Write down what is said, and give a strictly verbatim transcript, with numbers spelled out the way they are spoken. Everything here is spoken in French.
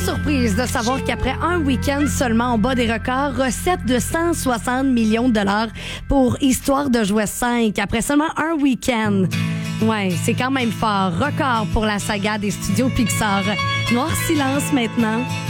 surprise de savoir qu'après un week-end seulement, on bat des records. Recette de cent soixante millions de dollars pour Histoire de jouets cinq. Après seulement un week-end. Ouais, c'est quand même fort. Record pour la saga des studios Pixar. Noir silence maintenant.